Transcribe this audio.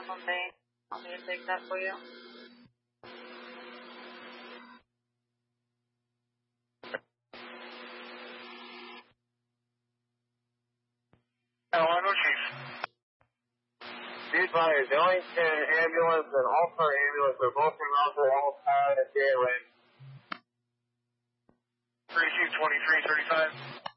Franklin Bay. Want me to take that for you? Hello, Chief. Be advised, the Ellington ambulance and All-Star ambulance are both in Roswell all tied at JLA. Receive 2335.